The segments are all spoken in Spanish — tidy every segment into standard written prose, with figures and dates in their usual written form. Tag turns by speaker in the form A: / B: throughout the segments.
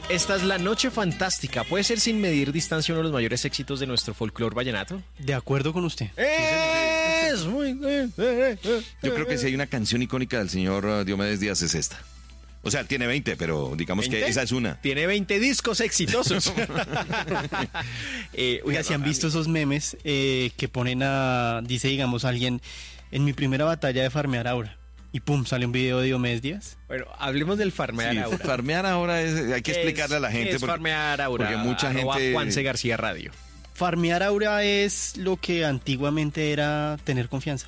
A: Esta es La Noche Fantástica. ¿Puede ser sin medir distancia uno de los mayores éxitos de nuestro folclore vallenato?
B: De acuerdo con usted.
A: Es muy...
C: Yo creo que si hay una canción icónica del señor Diomedes Díaz es esta. O sea, tiene 20, pero digamos
A: 20.
C: que esa es una.
A: Tiene 20 discos exitosos.
B: Oiga, si han visto esos memes que ponen dice, digamos, alguien, en mi primera batalla de farmear aura. Y pum, sale un video de Diomedes Díaz.
A: Bueno, hablemos del farmear
C: Sí,
A: aura.
C: farmear ahora hay que explicarle a la gente.
A: Es farmear aura.
C: Porque mucha gente...
A: Juanse García Radio.
B: Farmear aura es lo que antiguamente era tener confianza.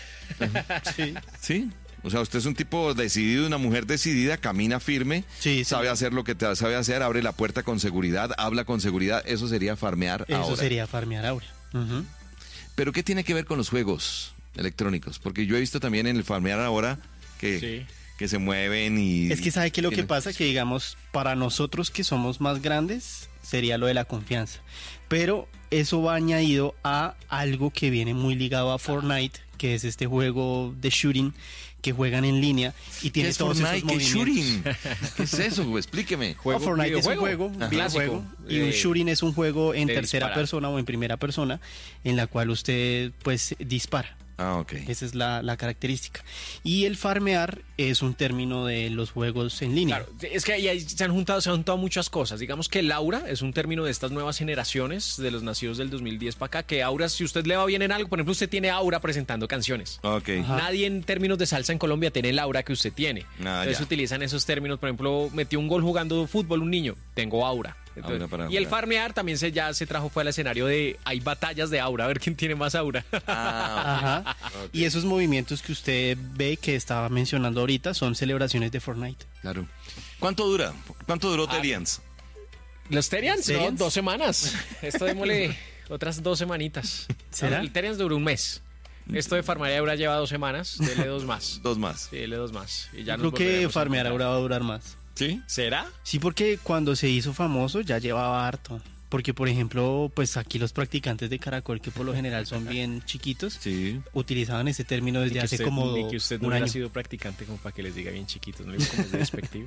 C: Sí. Sí. O sea, usted es un tipo decidido, una mujer decidida, camina firme,
B: Sí,
C: sabe
B: sí.
C: hacer lo que sabe hacer, abre la puerta con seguridad, habla con seguridad. Eso sería farmear
B: Eso
C: ahora.
B: sería farmear aura. Ujú.
C: Pero ¿qué tiene que ver con los juegos electrónicos? Porque yo he visto también en el farmear ahora que se mueven y...
B: Es que sabe que lo que pasa, que digamos, para nosotros que somos más grandes, sería lo de la confianza. Pero eso va añadido a algo que viene muy ligado a Fortnite, que es este juego de shooting que juegan en línea y
C: ¿Qué
B: tiene
C: es
B: todos esos
C: Fortnite? ¿Qué es
B: movimientos.
C: shooting? ¿Qué es eso? Explíqueme.
B: Fortnite es un juego, un videojuego, y un shooting es un juego en
A: de
B: tercera
A: disparar.
B: persona o en primera persona en la cual usted pues dispara.
C: Ah, ok.
B: Esa es la característica. Y el farmear es un término de los juegos en línea.
A: Claro, es que ahí se han juntado muchas cosas. Digamos que el aura es un término de estas nuevas generaciones, de los nacidos del 2010 para acá, que aura, si usted le va bien en algo, por ejemplo, usted tiene aura presentando canciones.
C: Ok.
B: Ajá.
A: Nadie en términos de salsa en Colombia tiene el aura que usted tiene. Entonces
C: ya.
A: utilizan esos términos. Por ejemplo, metió un gol jugando fútbol un niño, tengo aura. Entonces,
C: Aura para
A: y el
C: jugar.
A: farmear también ya se trajo fue al escenario de hay batallas de aura, a ver quién tiene más aura.
C: Ah,
B: Ajá.
C: ok.
B: Y esos movimientos que usted ve que estaba mencionando ahorita son celebraciones de Fortnite.
C: Claro. ¿Cuánto dura? ¿Cuánto duró Terians?
A: Los Terians, no,
B: ¿Terians?
A: 2 semanas. Esto démosle otras 2 semanitas.
B: ¿Será?
A: El Terians duró un mes. Esto de farmear aura lleva 2 semanas. Dele 2 más.
C: 2 más.
A: Sí, dele 2 más. Y ya
B: Yo
A: nos
B: creo que
A: volveremos a
B: farmear
A: encontrar.
B: ahora va a durar más.
C: ¿Sí?
A: ¿Será?
B: Sí, porque cuando se hizo famoso ya llevaba harto. Porque, por ejemplo, pues aquí los practicantes de Caracol, que por lo general son bien chiquitos,
C: Sí.
B: utilizaban ese término desde hace como
A: Ni que usted no
B: un
A: hubiera
B: año.
A: sido practicante como para que les diga bien chiquitos. No le digo como es despectivo.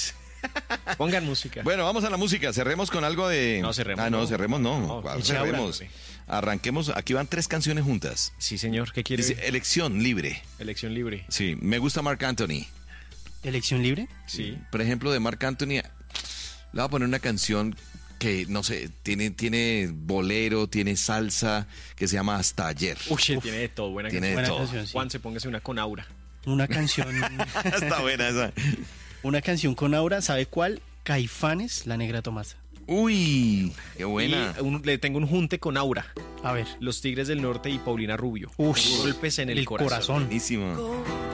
A: Pongan música.
C: Bueno, vamos a la música. Cerremos con algo de...
A: No, cerremos,
C: Ah, no,
A: no.
C: cerremos no.
A: No,
C: ¿Cuál
A: echa aura,
C: cerremos?
A: hombre.
C: Arranquemos. Aquí van 3 canciones juntas.
A: Sí, señor. ¿Qué quiere?
C: Dice elección libre.
A: Elección libre.
C: Sí, me gusta Marc Anthony.
B: ¿Elección libre?
A: Sí.
C: Por ejemplo, de Marc Anthony, le voy a poner una canción que, no sé, tiene bolero, tiene salsa, que se llama Hasta Ayer.
A: Uy, tiene de todo. Buena
C: Tiene de
A: canción.
B: Buena
C: todo.
B: canción, sí.
A: Juan, se póngase una con aura.
B: Una canción,
C: Está buena esa.
B: una canción con aura, ¿sabe cuál? Caifanes, La Negra Tomasa.
C: Uy, qué buena.
A: Y le tengo un junte con aura.
B: A ver.
A: Los Tigres del Norte y Paulina Rubio.
B: Uy,
A: Golpes en el
B: el corazón.
C: Buenísimo.